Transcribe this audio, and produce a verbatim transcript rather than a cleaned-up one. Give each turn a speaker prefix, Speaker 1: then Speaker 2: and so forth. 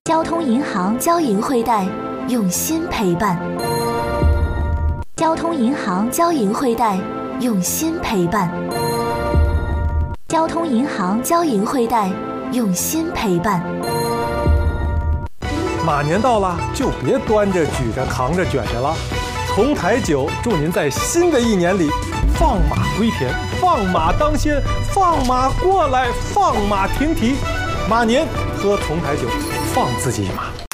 Speaker 1: 交通银行交银惠贷，用心陪伴。交通银行交银惠贷，用心陪伴。交通银行交银惠贷，用心陪伴。
Speaker 2: 马年到了，就别端着、举着、扛着、卷着了。从台酒祝您在新的一年里放马归田，放马当先，放马过来，放马停蹄。马年喝从台酒，放自己一马。